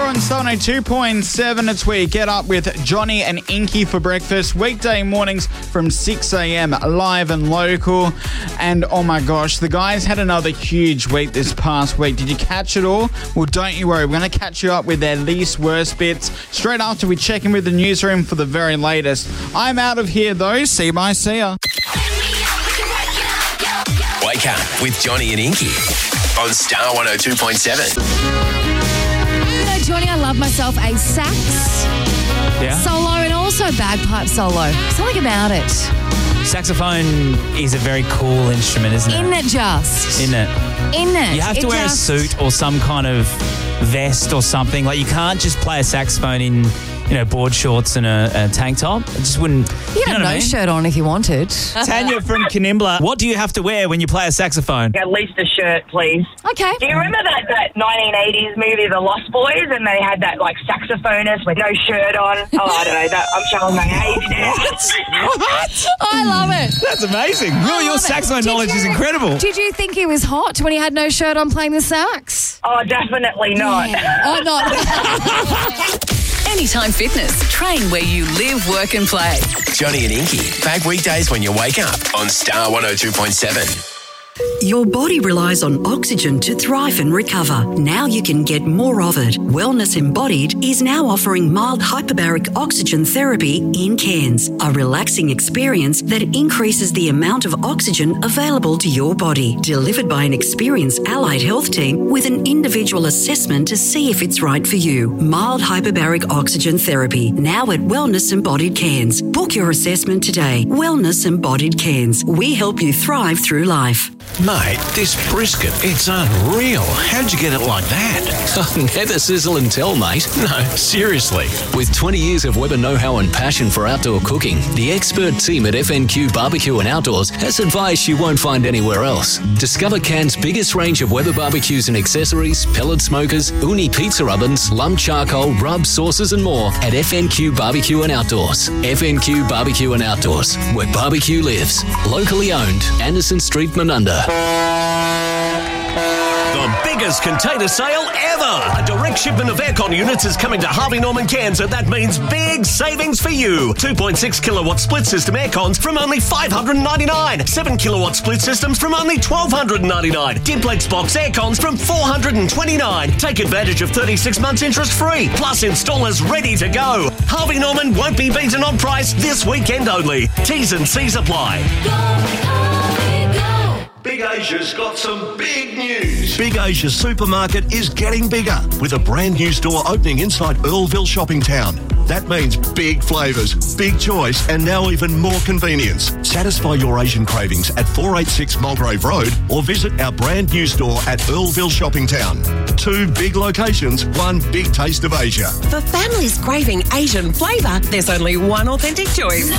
on Star 2.7. It's where you get up with Johnny and Inky for breakfast. Weekday mornings from 6 a.m. live and local. And oh my gosh, the guys had another huge week this past week. Did you catch it all? Well, don't you worry. We're going to catch you up with their least worst bits straight after we check in with the newsroom for the very latest. I'm out of here though. See you, bye. See ya. Wake up with Johnny and Inky on Star 102.7. You know, Johnny, I love myself a sax solo and also bagpipe solo. Something about it. Saxophone is a very cool instrument, isn't it? Isn't it just? Isn't it? Isn't it? You have to wear a suit or some kind of vest or something. Like, you can't just play a saxophone in, board shorts and a tank top. It just wouldn't... You can have no shirt on if you wanted. Tanya from Kanimbla, what do you have to wear when you play a saxophone? At least a shirt, please. Okay. Do you remember that 1980s movie, The Lost Boys, and they had that, saxophonist with no shirt on? Oh, I don't know. I'm showing my age now. What? I love it. That's amazing. Really, your saxophone knowledge is incredible. Did you think he was hot when he had no shirt on playing the sax? Oh, definitely not. Yeah. Oh, not. Anytime Fitness. Train where you live, work and play. Johnny and Inky, back weekdays when you wake up on Star 102.7. Your body relies on oxygen to thrive and recover. Now you can get more of it. Wellness Embodied is now offering mild hyperbaric oxygen therapy in cans, a relaxing experience that increases the amount of oxygen available to your body. Delivered by an experienced allied health team with an individual assessment to see if it's right for you. Mild hyperbaric oxygen therapy, now at Wellness Embodied Cans. Book your assessment today. Wellness Embodied Cans. We help you thrive through life. Mate, this brisket, it's unreal. How'd you get it like that? Never sizzle and tell, mate. No, seriously. With 20 years of Weber know-how and passion for outdoor cooking, the expert team at FNQ Barbecue and Outdoors has advice you won't find anywhere else. Discover Cannes' biggest range of Weber barbecues and accessories, pellet smokers, uni pizza ovens, lump charcoal, rub, sauces and more at FNQ Barbecue and Outdoors. FNQ Barbecue and Outdoors, where barbecue lives. Locally owned, Anderson Street, Menunda. The biggest container sale ever! A direct shipment of aircon units is coming to Harvey Norman Cairns, and that means big savings for you. 2.6 kilowatt split system aircons from only $599. 7 kilowatt split systems from only $1,299. Diplex box aircons from $429. Take advantage of 36 months interest free, plus installers ready to go. Harvey Norman won't be beaten on price this weekend only. T's and C's apply. Big Asia's got some big news. Big Asia Supermarket is getting bigger with a brand new store opening inside Earlville Shopping Town. That means big flavours, big choice, and now even more convenience. Satisfy your Asian cravings at 486 Mulgrave Road or visit our brand new store at Earlville Shopping Town. 2 big locations, 1 big taste of Asia. For families craving Asian flavour, there's only one authentic choice.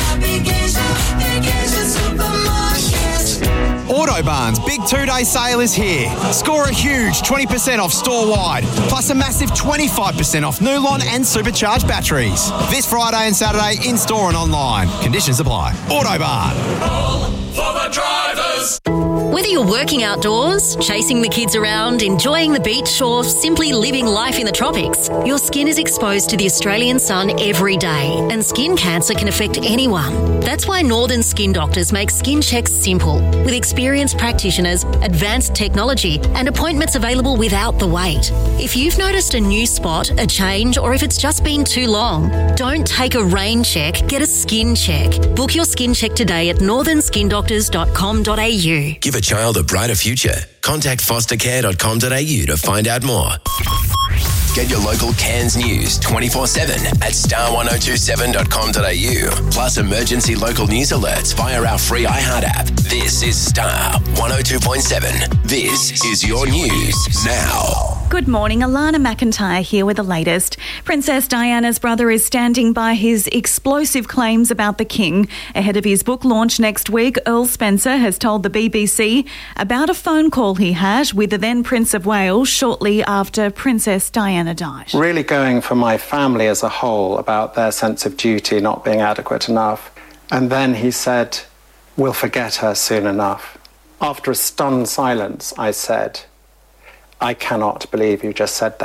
Autobarn's big 2-day sale is here. Score a huge 20% off store-wide, plus a massive 25% off Nulon and supercharged batteries. This Friday and Saturday in-store and online. Conditions apply. Autobarn. All for the drivers. Whether you're working outdoors, chasing the kids around, enjoying the beach, or simply living life in the tropics, your skin is exposed to the Australian sun every day, and skin cancer can affect anyone. That's why Northern Skin Doctors make skin checks simple, with experienced practitioners, advanced technology, and appointments available without the wait. If you've noticed a new spot, a change, or if it's just been too long, don't take a rain check, get a skin check. Book your skin check today at northernskindoctors.com.au. Give a child a brighter future. Contact fostercare.com.au to find out more. Get your local Cairns news 24/7 at star1027.com.au. Plus emergency local news alerts via our free iHeart app. This is Star 102.7. This is your news now. Good morning, Alana McIntyre here with the latest. Princess Diana's brother is standing by his explosive claims about the King. Ahead of his book launch next week, Earl Spencer has told the BBC about a phone call he had with the then Prince of Wales shortly after Princess Diana died. Really going for my family as a whole about their sense of duty not being adequate enough. And then he said, "We'll forget her soon enough." After a stunned silence, I said, "I cannot believe you just said that."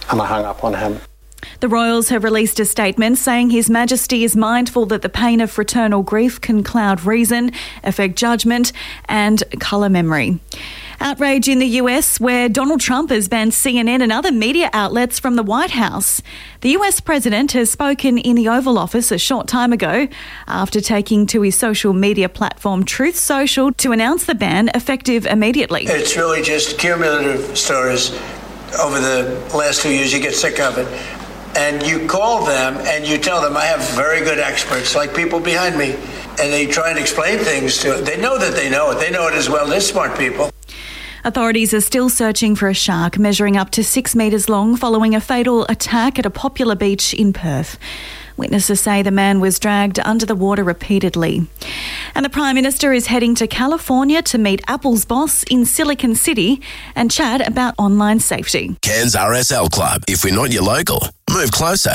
and I hung up on him. The Royals have released a statement saying His Majesty is mindful that the pain of fraternal grief can cloud reason, affect judgment and colour memory. Outrage in the US, where Donald Trump has banned CNN and other media outlets from the White House. The US president has spoken in the Oval Office a short time ago after taking to his social media platform Truth Social to announce the ban effective immediately. It's really just cumulative stories over the last 2 years. You get sick of it. And you call them and you tell them, I have very good experts, like people behind me, and they try and explain things to it. They know that they know it. They know it as well. They're smart people. Authorities are still searching for a shark measuring up to 6 metres long following a fatal attack at a popular beach in Perth. Witnesses say the man was dragged under the water repeatedly. And the Prime Minister is heading to California to meet Apple's boss in Silicon City and chat about online safety. Cairns RSL Club. If we're not your local, move closer.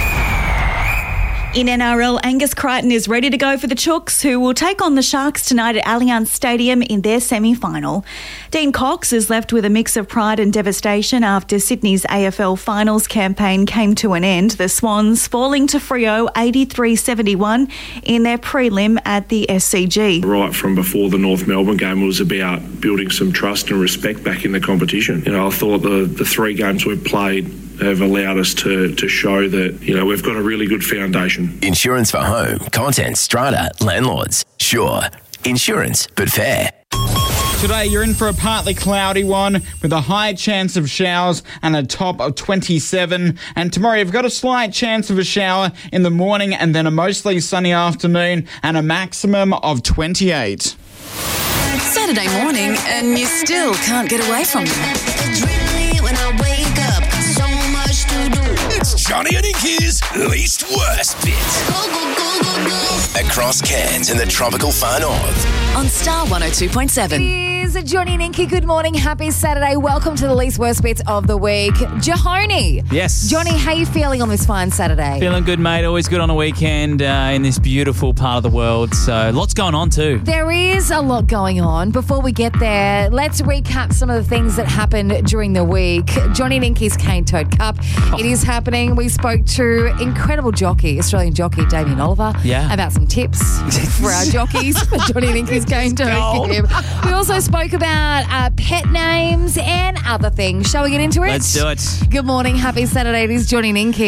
In NRL, Angus Crichton is ready to go for the Chooks, who will take on the Sharks tonight at Allianz Stadium in their semi-final. Dean Cox is left with a mix of pride and devastation after Sydney's AFL Finals campaign came to an end. The Swans falling to Freo 83-71 in their prelim at the SCG. Right from before the North Melbourne game was about building some trust and respect back in the competition. I thought the 3 games we've played have allowed us to show that, we've got a really good foundation. Insurance for home, content, strata, landlords. Sure, insurance, but fair. Today, you're in for a partly cloudy one with a high chance of showers and a top of 27. And tomorrow, you've got a slight chance of a shower in the morning and then a mostly sunny afternoon and a maximum of 28. Saturday morning and you still can't get away from them. It's Johnny and Inky's least worst bit. Across Cairns in the tropical far north. On Star 102.7. It is Johnny and Inky. Good morning. Happy Saturday. Welcome to the least worst bits of the week. Jahoni. Yes. Johnny, how you feeling on this fine Saturday? Feeling good, mate. Always good on a weekend in this beautiful part of the world. So lots going on too. There is a lot going on. Before we get there, let's recap some of the things that happened during the week. Johnny and Inky's Cane Toad Cup. It is happening. We spoke to incredible jockey, Australian jockey Damien Oliver, about some tips for our jockeys for Johnny and Inky's Cane Toad Cup. We also spoke about pet names and other things. Shall we get into it? Let's do it. Good morning. Happy Saturday. It is Johnny and Inky.